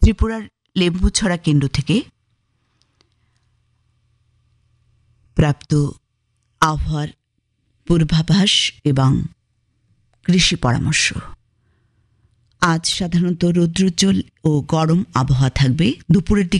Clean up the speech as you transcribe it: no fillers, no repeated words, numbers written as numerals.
ত্রিপুরার লেম্বুছড়া কেন্দ্র থেকে প্রাপ্ত আবহাওয়ার পূর্বাভাস এবং কৃষি পরামর্শ। আজ সাধারণত রৌদ্রোজ্জ্বল ও গরম আবহাওয়া থাকবে। দুপুরের দিকে